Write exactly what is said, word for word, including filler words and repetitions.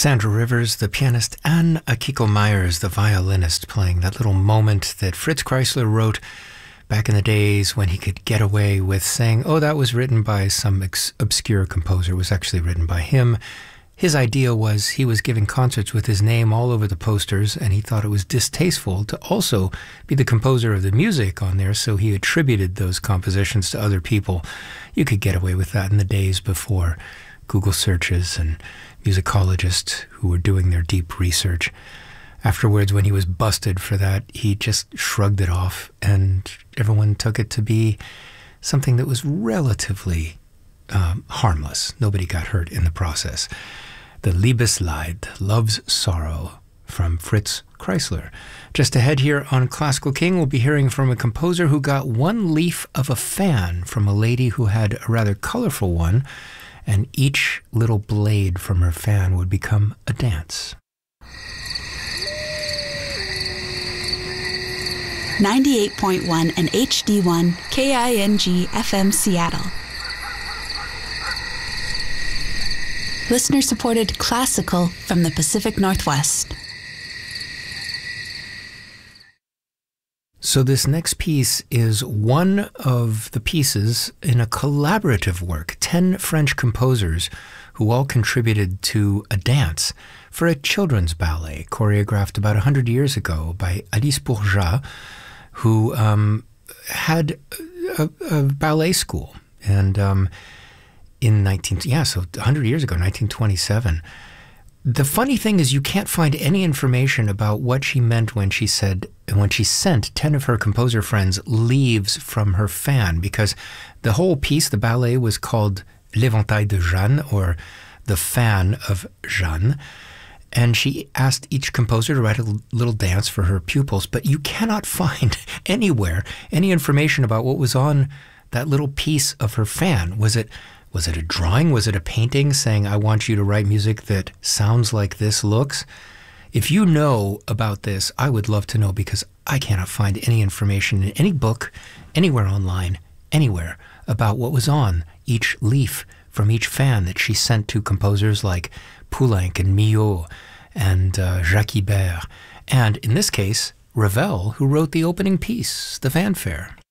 Sandra Rivers, the pianist, and Akiko Myers, the violinist, playing that little moment that Fritz Kreisler wrote back in the days when he could get away with saying, oh, that was written by some ex- obscure composer. It was actually written by him. His idea was he was giving concerts with his name all over the posters, and he thought it was distasteful to also be the composer of the music on there, so he attributed those compositions to other people. You could get away with that in the days before Google searches and musicologists who were doing their deep research. Afterwards, when he was busted for that, he just shrugged it off, and everyone took it to be something that was relatively um, harmless. Nobody got hurt in the process. The Liebesleid, Love's Sorrow, from Fritz Kreisler. Just ahead here on Classical King, we'll be hearing from a composer who got one leaf of a fan from a lady who had a rather colorful one, and each little blade from her fan would become a dance. ninety-eight point one and H D one K I N G F M Seattle. Listener-supported classical from the Pacific Northwest. So this next piece is one of the pieces in a collaborative work, ten French composers who all contributed to a dance for a children's ballet choreographed about one hundred years ago by Alice Bourgeat, who um, had a, a ballet school. And um, in nineteen, yeah, so one hundred years ago, nineteen twenty-seven. The funny thing is you can't find any information about what she meant when she said, when she sent ten of her composer friends leaves from her fan, because the whole piece, the ballet, was called L'Éventail de Jeanne, or The Fan of Jeanne. And she asked each composer to write a little dance for her pupils, but you cannot find anywhere any information about what was on that little piece of her fan. Was it Was it a drawing? Was it a painting saying, I want you to write music that sounds like this looks? If you know about this, I would love to know, because I cannot find any information in any book, anywhere online, anywhere, about what was on each leaf from each fan that she sent to composers like Poulenc and Milhaud and uh, Jacques Ibert, and in this case, Ravel, who wrote the opening piece, the fanfare.